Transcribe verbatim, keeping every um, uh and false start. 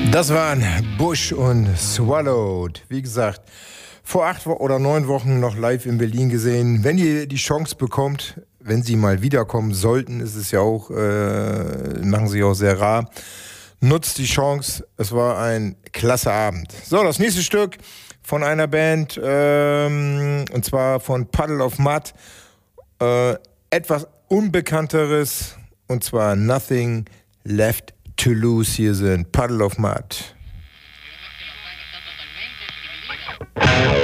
Das waren Bush und Swallowed. Wie gesagt, vor acht oder neun Wochen noch live in Berlin gesehen. Wenn ihr die Chance bekommt, wenn sie mal wiederkommen sollten, ist es ja auch, äh, machen sie auch sehr rar. Nutzt die Chance. Es war ein klasse Abend. So, das nächste Stück von einer Band, ähm, und zwar von Puddle of Mudd. Äh, etwas Unbekannteres, und zwar Nothing Left to Lose. Hier sind Puddle of Mudd.